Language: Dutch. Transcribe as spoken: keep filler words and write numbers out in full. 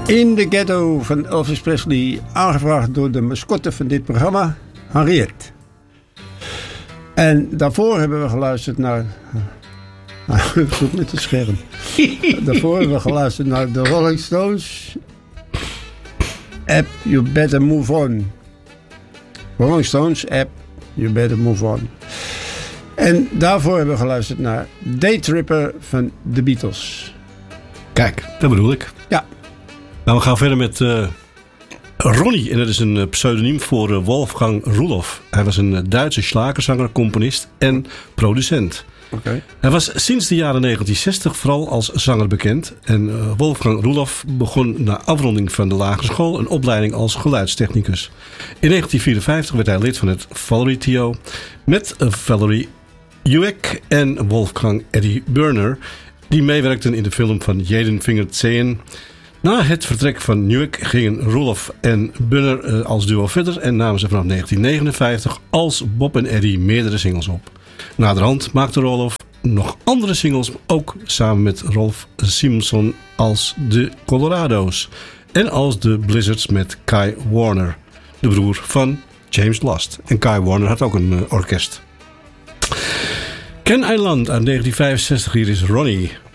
In de Ghetto van Elvis Presley, aangevraagd door de mascotte van dit programma, Henriette. En daarvoor hebben we geluisterd naar... Nou, ik zoek met het scherm. Daarvoor hebben we geluisterd naar de Rolling Stones. App, You Better Move On. Rolling Stones, App, You Better Move On. En daarvoor hebben we geluisterd naar Daytripper van The Beatles. Kijk, dat bedoel ik. Ja. Nou, we gaan verder met uh, Ronnie. En dat is een pseudoniem voor uh, Wolfgang Ruloff. Hij was een Duitse slagerzanger, componist en producent. Okay. Hij was sinds de jaren negentien zestig vooral als zanger bekend. En uh, Wolfgang Ruloff begon na afronding van de lagere school een opleiding als geluidstechnicus. In negentien vierenvijftig werd hij lid van het Valerie Trio met uh, Valerie Ueck en Wolfgang Eddie Burner, die meewerkten in de film van Jeden Fingert Zehen. Na het vertrek van Ueck gingen Ruloff en Burner uh, als duo verder en namen ze vanaf negentien negenenvijftig als Bob en Eddie meerdere singles op. Naderhand maakte Ruloff nog andere singles, ook samen met Rolf Simonson als de Colorado's en als de Blizzards met Kai Warner, de broer van James Last. En Kai Warner had ook een uh, orkest. Ken Island uit negentien vijfenzestig, hier is Ronnie.